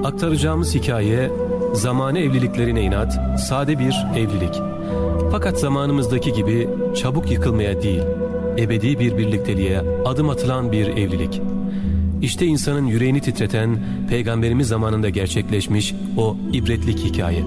Aktaracağımız hikaye, zamane evliliklerine inat, sade bir evlilik. Fakat zamanımızdaki gibi çabuk yıkılmaya değil, ebedi bir birlikteliğe adım atılan bir evlilik. İşte insanın yüreğini titreten, Peygamberimiz zamanında gerçekleşmiş o ibretlik hikaye.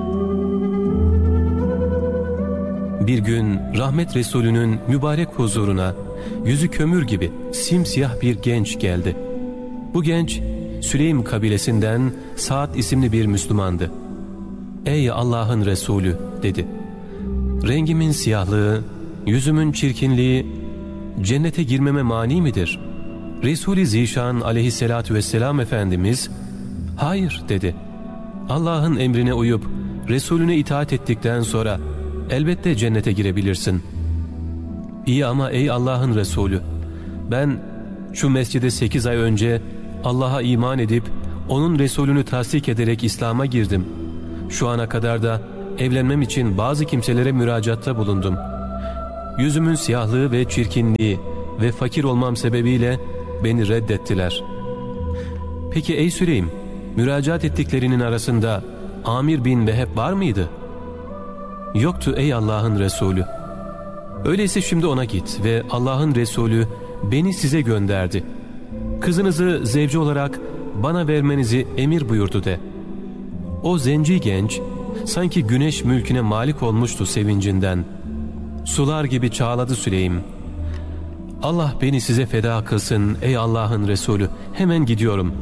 Bir gün rahmet Resulü'nün mübarek huzuruna yüzü kömür gibi simsiyah bir genç geldi. Bu genç Süleym kabilesinden Sa'd isimli bir Müslümandı. "Ey Allah'ın Resulü," dedi. "Rengimin siyahlığı, yüzümün çirkinliği cennete girmeme mani midir?" Resul-i Zişan aleyhissalatü vesselam Efendimiz, "Hayır," dedi. "Allah'ın emrine uyup Resulüne itaat ettikten sonra elbette cennete girebilirsin." "İyi ama ey Allah'ın Resulü, ben şu mescide 8 ay önce Allah'a iman edip onun Resulünü tasdik ederek İslam'a girdim. Şu ana kadar da evlenmem için bazı kimselere müracaatta bulundum. Yüzümün siyahlığı ve çirkinliği ve fakir olmam sebebiyle beni reddettiler." "Peki ey Süleym, müracaat ettiklerinin arasında Amir bin Veheb var mıydı?" "Yoktu ey Allah'ın Resulü." "Öyleyse şimdi ona git ve Allah'ın Resulü beni size gönderdi. Kızınızı zevci olarak bana vermenizi emir buyurdu de." O zenci genç sanki güneş mülküne malik olmuştu sevincinden. Sular gibi çağladı Süleym. "Allah beni size feda kılsın ey Allah'ın Resulü, hemen gidiyorum."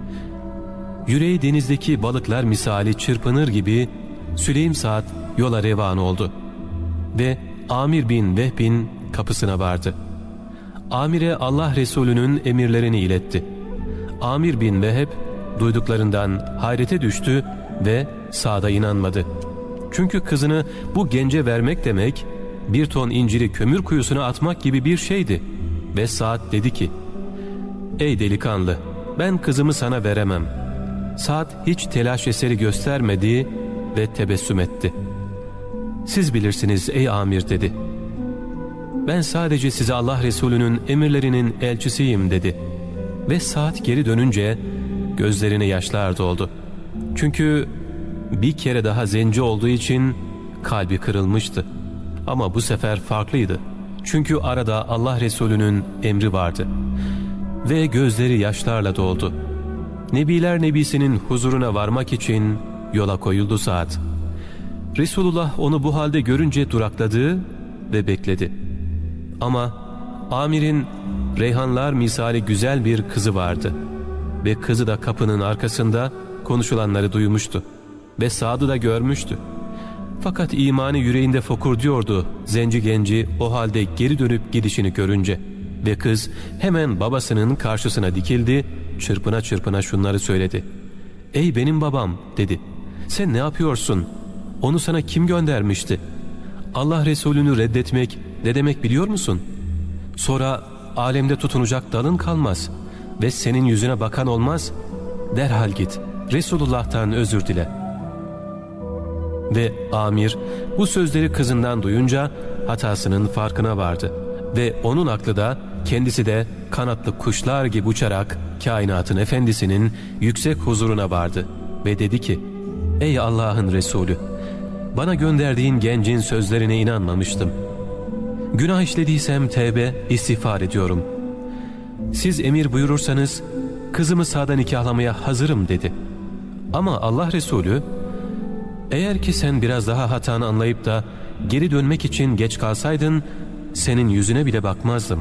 Yüreği denizdeki balıklar misali çırpınır gibi Süleym Sa'd yola revan oldu ve Amir bin Vehb'in kapısına vardı. Amir'e Allah Resulü'nün emirlerini iletti. Amir bin Vehb duyduklarından hayrete düştü ve Sa'd'a inanmadı. Çünkü kızını bu gence vermek demek, bir ton inciri kömür kuyusuna atmak gibi bir şeydi. Ve Sa'd dedi ki, "Ey delikanlı, ben kızımı sana veremem." Sa'd hiç telaş eseri göstermedi ve tebessüm etti. "Siz bilirsiniz ey Amir," dedi. "Ben sadece size Allah Resulü'nün emirlerinin elçisiyim," dedi. Ve Sa'd geri dönünce gözlerine yaşlar doldu. Çünkü bir kere daha zenci olduğu için kalbi kırılmıştı. Ama bu sefer farklıydı. Çünkü arada Allah Resulü'nün emri vardı. Ve gözleri yaşlarla doldu. Nebiler Nebisi'nin huzuruna varmak için yola koyuldu Sa'd. Resulullah onu bu halde görünce durakladı ve bekledi. Ama Amir'in reyhanlar misali güzel bir kızı vardı. Ve kızı da kapının arkasında konuşulanları duymuştu. Ve Sa'd'ı da görmüştü. Fakat imanı yüreğinde fokurduyordu zenci genci o halde geri dönüp gidişini görünce. Ve kız hemen babasının karşısına dikildi, çırpına çırpına şunları söyledi. "Ey benim babam," dedi. "Sen ne yapıyorsun? Onu sana kim göndermişti? Allah Resulünü reddetmek ne demek biliyor musun? Sonra alemde tutunacak dalın kalmaz ve senin yüzüne bakan olmaz. Derhal git, Resulullah'tan özür dile." Ve Amir bu sözleri kızından duyunca hatasının farkına vardı. Ve onun aklı da kendisi de kanatlı kuşlar gibi uçarak kainatın efendisinin yüksek huzuruna vardı. Ve dedi ki, "Ey Allah'ın Resulü, bana gönderdiğin gencin sözlerine inanmamıştım. Günah işlediysem tevbe, istiğfar ediyorum. Siz emir buyurursanız kızımı Sa'dan nikahlamaya hazırım," dedi. Ama Allah Resulü, "Eğer ki sen biraz daha hatanı anlayıp da geri dönmek için geç kalsaydın, senin yüzüne bile bakmazdım."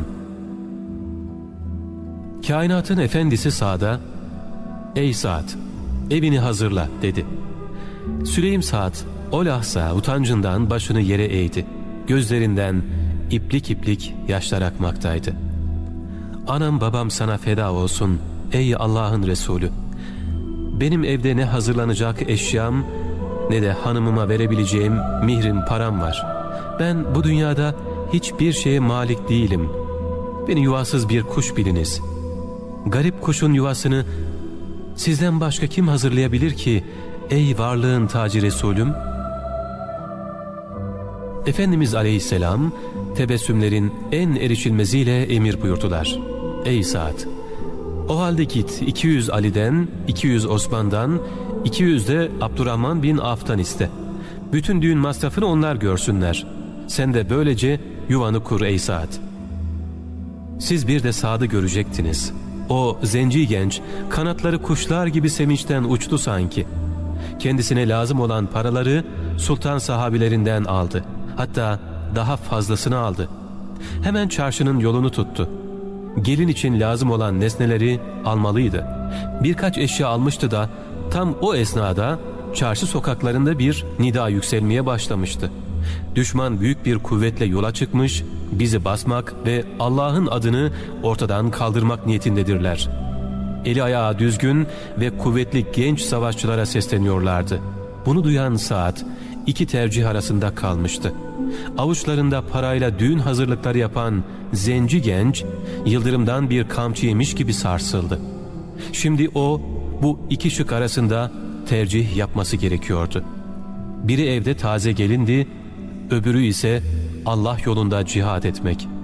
Kainatın efendisi Sa'd'a, "Ey Sa'd, evini hazırla," dedi. Süleym Sa'd o lahza utancından başını yere eğdi. Gözlerinden iplik iplik yaşlar akmaktaydı. "Anam babam sana feda olsun ey Allah'ın Resulü. Benim evde ne hazırlanacak eşyam ne de hanımıma verebileceğim mihrim param var. Ben bu dünyada hiçbir şeye malik değilim. Beni yuvasız bir kuş biliniz. Garip kuşun yuvasını sizden başka kim hazırlayabilir ki ey varlığın tacı Resulüm?" Efendimiz Aleyhisselam tebessümlerin en erişilmeziyle emir buyurdular. "Ey Sa'd, O halde git 200 Ali'den, 200 Osman'dan, 200 de Abdurrahman bin Avf'tan iste. Bütün düğün masrafını onlar görsünler. Sen de böylece yuvanı kur ey Sa'd. Siz bir de Sa'd'ı görecektiniz. O zenci genç kanatları kuşlar gibi sevinçten uçtu sanki. Kendisine lazım olan paraları sultan sahabilerinden aldı. Hatta daha fazlasını aldı. Hemen çarşının yolunu tuttu. Gelin için lazım olan nesneleri almalıydı. Birkaç eşya almıştı da tam o esnada çarşı sokaklarında bir nida yükselmeye başlamıştı. Düşman büyük bir kuvvetle yola çıkmış, bizi basmak ve Allah'ın adını ortadan kaldırmak niyetindedirler. Eli ayağı düzgün ve kuvvetli genç savaşçılara sesleniyorlardı. Bunu duyan Sa'd iki tercih arasında kalmıştı. Avuçlarında parayla düğün hazırlıkları yapan zenci genç, yıldırımdan bir kamçı yemiş gibi sarsıldı. Şimdi o, bu iki şık arasında tercih yapması gerekiyordu. Biri evde taze gelindi, öbürü ise Allah yolunda cihad etmek.